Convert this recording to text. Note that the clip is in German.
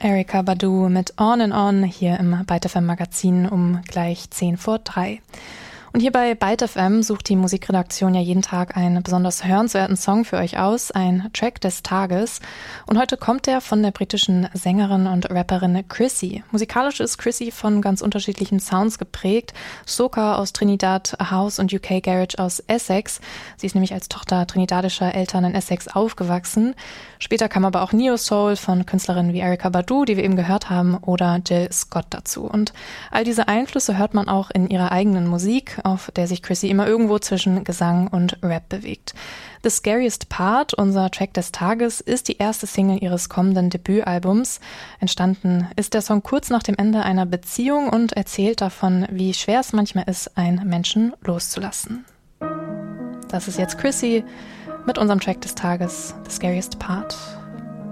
Erykah Badu mit On and On hier im Byte FM Magazin um gleich 3:10. Und hier bei Byte FM sucht die Musikredaktion ja jeden Tag einen besonders hörenswerten Song für euch aus, ein Track des Tages. Und heute kommt der von der britischen Sängerin und Rapperin Chrissy. Musikalisch ist Chrissy von ganz unterschiedlichen Sounds geprägt. Soca aus Trinidad, House und UK Garage aus Essex. Sie ist nämlich als Tochter trinidadischer Eltern in Essex aufgewachsen. Später kam aber auch Neo-Soul von Künstlerinnen wie Erykah Badu, die wir eben gehört haben, oder Jill Scott dazu. Und all diese Einflüsse hört man auch in ihrer eigenen Musik, auf der sich Chrissy immer irgendwo zwischen Gesang und Rap bewegt. The Scariest Part, unser Track des Tages, ist die erste Single ihres kommenden Debütalbums. Entstanden ist der Song kurz nach dem Ende einer Beziehung und erzählt davon, wie schwer es manchmal ist, einen Menschen loszulassen. Das ist jetzt Chrissy mit unserem Track des Tages, The Scariest Part.